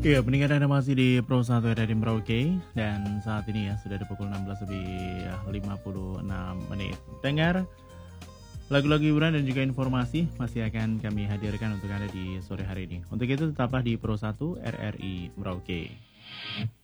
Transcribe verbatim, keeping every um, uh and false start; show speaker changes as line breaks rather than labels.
Iya, pendengar Anda masih di Pro satu R R I Merauke. Dan saat ini ya, sudah di pukul enam belas lebih lima puluh enam menit. Dengar, lagu-lagu hiburan dan juga informasi masih akan kami hadirkan untuk Anda di sore hari ini. Untuk itu tetaplah di Pro satu R R I Merauke.